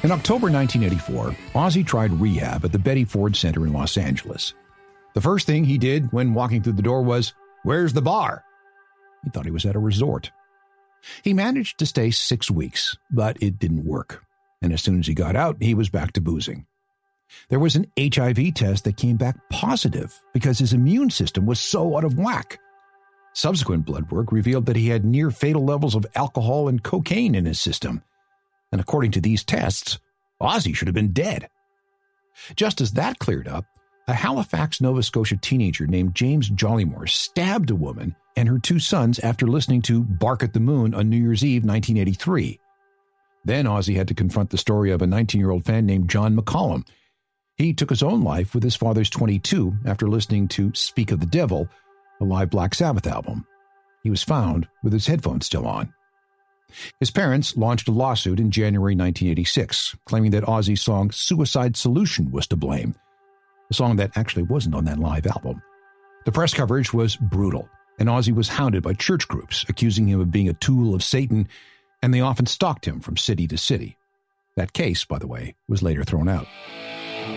In October 1984, Ozzy tried rehab at the Betty Ford Center in Los Angeles. The first thing he did when walking through the door was, "Where's the bar?" He thought he was at a resort. He managed to stay 6 weeks, but it didn't work. And as soon as he got out, he was back to boozing. There was an HIV test that came back positive because his immune system was so out of whack. Subsequent blood work revealed that he had near-fatal levels of alcohol and cocaine in his system. And according to these tests, Ozzy should have been dead. Just as that cleared up, a Halifax, Nova Scotia teenager named James Jollymore stabbed a woman and her 2 sons after listening to Bark at the Moon on New Year's Eve 1983. Then Ozzy had to confront the story of a 19-year-old fan named John McCollum. He took his own life with his father's 22 after listening to Speak of the Devil, a live Black Sabbath album. He was found with his headphones still on. His parents launched a lawsuit in January 1986, claiming that Ozzy's song Suicide Solution was to blame, a song that actually wasn't on that live album. The press coverage was brutal, and Ozzy was hounded by church groups, accusing him of being a tool of Satan, and they often stalked him from city to city. That case, by the way, was later thrown out.